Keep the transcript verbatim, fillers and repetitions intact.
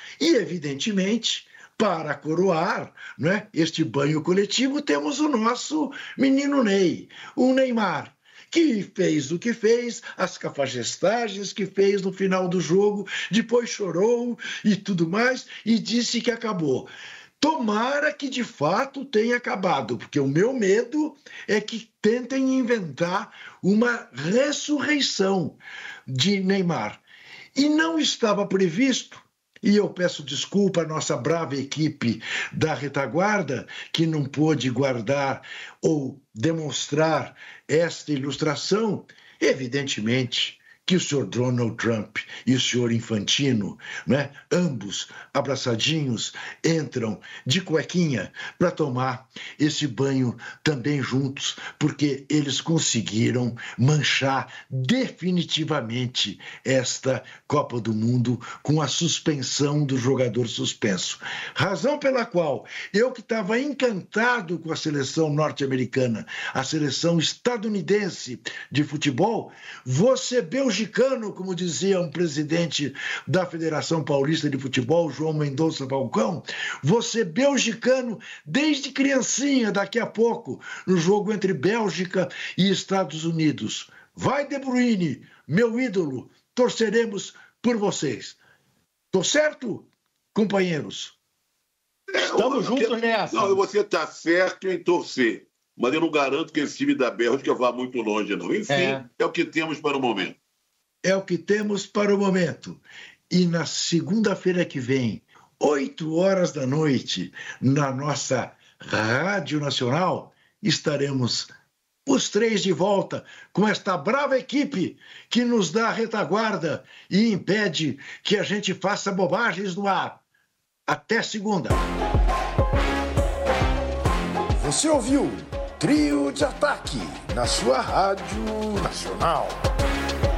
E, evidentemente, para coroar, né, este banho coletivo, temos o nosso menino Ney, o Neymar, que fez o que fez, as cafajestagens que fez no final do jogo, depois chorou e tudo mais, e disse que acabou. Tomara que de fato tenha acabado, porque o meu medo é que tentem inventar uma ressurreição de Neymar. E não estava previsto, e eu peço desculpa à nossa brava equipe da retaguarda, que não pôde guardar ou demonstrar esta ilustração, evidentemente que o senhor Donald Trump e o senhor Infantino, né, ambos abraçadinhos, entram de cuequinha para tomar esse banho também juntos, porque eles conseguiram manchar definitivamente esta Copa do Mundo com a suspensão do jogador suspenso. Razão pela qual eu, que estava encantado com a seleção norte-americana, a seleção estadunidense de futebol, vou ser belgicano, como dizia um presidente da Federação Paulista de Futebol, João Mendonça Falcão, você belgicano desde criancinha, daqui a pouco, no jogo entre Bélgica e Estados Unidos. Vai, De Bruyne, meu ídolo, torceremos por vocês. Tô certo, companheiros? Estamos juntos nessa. Não, você está certo em torcer, mas eu não garanto que esse time da Bélgica vá muito longe, não. Enfim, é, é o que temos para o momento. É o que temos para o momento. E na segunda-feira que vem, oito horas da noite, na nossa Rádio Nacional, estaremos os três de volta com esta brava equipe que nos dá a retaguarda e impede que a gente faça bobagens no ar. Até segunda. Você ouviu Trio de Ataque na sua Rádio Nacional.